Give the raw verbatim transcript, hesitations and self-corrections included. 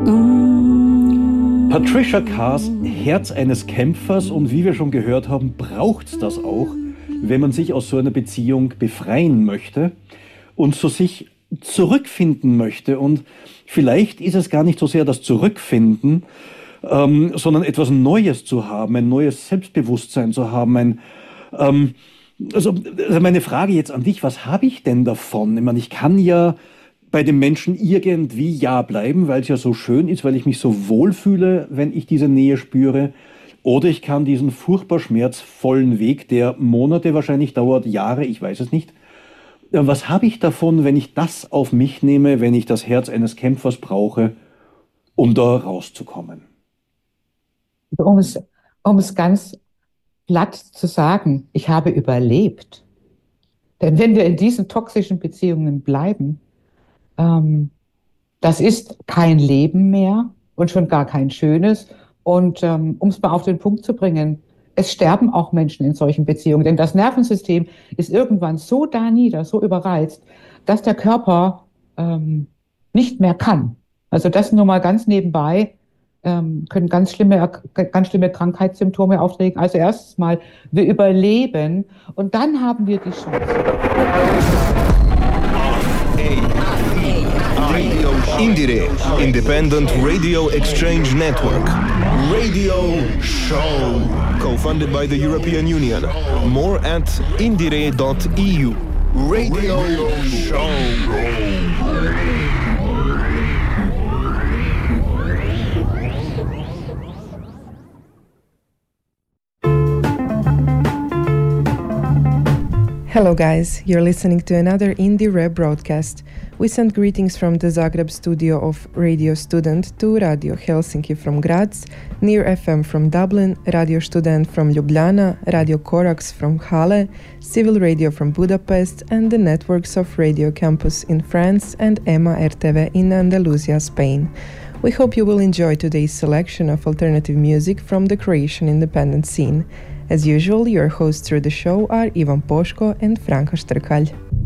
Patricia Kaas, Herz eines Kämpfers, und wie wir schon gehört haben, braucht es das auch, wenn man sich aus so einer Beziehung befreien möchte und so sich zurückfinden möchte. Und vielleicht ist es gar nicht so sehr das Zurückfinden, ähm, sondern etwas Neues zu haben, ein neues Selbstbewusstsein zu haben. Ein, ähm, also meine Frage jetzt an dich, was habe ich denn davon? Ich meine, ich kann ja bei dem Menschen irgendwie ja bleiben, weil es ja so schön ist, weil ich mich so wohlfühle, wenn ich diese Nähe spüre. Oder ich kann diesen furchtbar schmerzvollen Weg, der Monate wahrscheinlich dauert, Jahre, ich weiß es nicht. Was habe ich davon, wenn ich das auf mich nehme, wenn ich das Herz eines Kämpfers brauche, um da rauszukommen? Um es, um es ganz platt zu sagen, ich habe überlebt. Denn wenn wir in diesen toxischen Beziehungen bleiben, ähm, das ist kein Leben mehr und schon gar kein schönes. Und ähm, um es mal auf den Punkt zu bringen, es sterben auch Menschen in solchen Beziehungen, denn das Nervensystem ist irgendwann so da nieder, so überreizt, dass der Körper ähm, nicht mehr kann. Also das nur mal ganz nebenbei, ähm, können ganz schlimme, ganz schlimme Krankheitssymptome auftreten. Also erstens mal, wir überleben und dann haben wir die Chance. Indire, Independent Radio Exchange Network. Radio Show. Co-funded by the European Union. More at indire dot e u. Radio Show. Hello guys, you're listening to another Indire broadcast. We send greetings from the Zagreb studio of Radio Student to Radio Helsinki from Graz, Near F M from Dublin, Radio Student from Ljubljana, Radio Korax from Halle, Civil Radio from Budapest, and the networks of Radio Campus in France and Ema R T V in Andalusia, Spain. We hope you will enjoy today's selection of alternative music from the Croatian independent scene. As usual, your hosts through the show are Ivan Poško and Franka Štrkalj.